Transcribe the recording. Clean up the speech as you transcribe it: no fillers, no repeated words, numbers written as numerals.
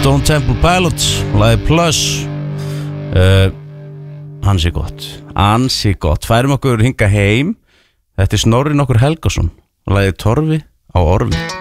Stone Temple Pilots, lagið Plus. Ansi gott. Færum okkur hinga heim. Þetta Snorri nokkur Helgason, lagið Torfi á Orfi.